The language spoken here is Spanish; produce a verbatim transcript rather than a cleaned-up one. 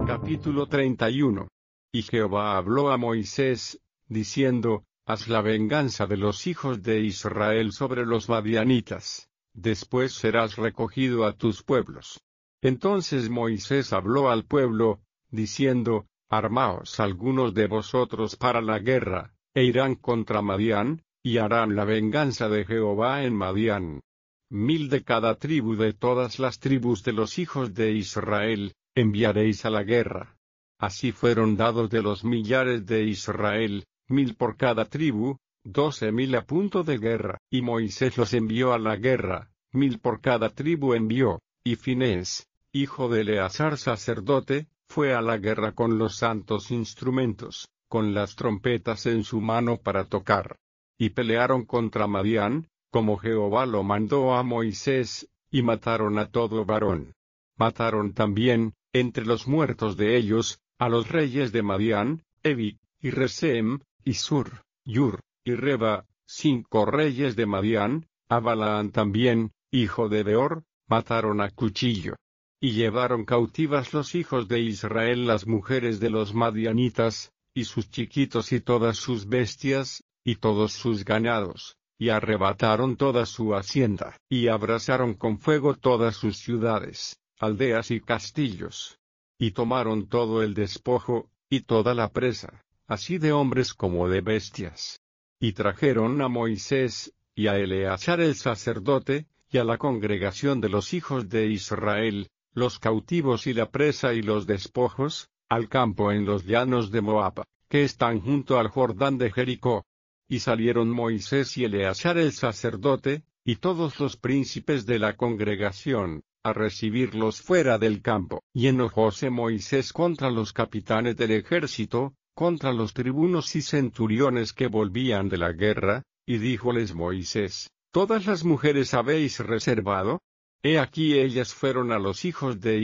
Capítulo treinta y uno. Y Jehová habló a Moisés, diciendo: Haz la venganza de los hijos de Israel sobre los madianitas, después serás recogido a tus pueblos. Entonces Moisés habló al pueblo, diciendo: Armaos algunos de vosotros para la guerra, e irán contra Madián, y harán la venganza de Jehová en Madián. Mil de cada tribu de todas las tribus de los hijos de Israel, enviaréis a la guerra. Así fueron dados de los millares de Israel, mil por cada tribu, doce mil a punto de guerra. Y Moisés los envió a la guerra, mil por cada tribu envió, y Finés, hijo de Eleazar sacerdote, fue a la guerra con los santos instrumentos, con las trompetas en su mano para tocar. Y pelearon contra Madián, como Jehová lo mandó a Moisés, y mataron a todo varón. Mataron también, entre los muertos de ellos, a los reyes de Madián, Evi, y Resem, y Sur, Yur, y Reba, cinco reyes de Madián, a Balaán también, hijo de Beor, mataron a cuchillo. Y llevaron cautivas los hijos de Israel las mujeres de los madianitas, y sus chiquitos y todas sus bestias, y todos sus ganados, y arrebataron toda su hacienda, y abrasaron con fuego todas sus ciudades, aldeas y castillos. Y tomaron todo el despojo, y toda la presa, así de hombres como de bestias. Y trajeron a Moisés, y a Eleazar el sacerdote, y a la congregación de los hijos de Israel, los cautivos y la presa y los despojos, al campo en los llanos de Moab, que están junto al Jordán de Jericó. Y salieron Moisés y Eleazar el sacerdote, y todos los príncipes de la congregación, a recibirlos fuera del campo. Y enojóse Moisés contra los capitanes del ejército, contra los tribunos y centuriones que volvían de la guerra, y díjoles Moisés: ¿Todas las mujeres habéis reservado? He aquí ellas fueron a los hijos de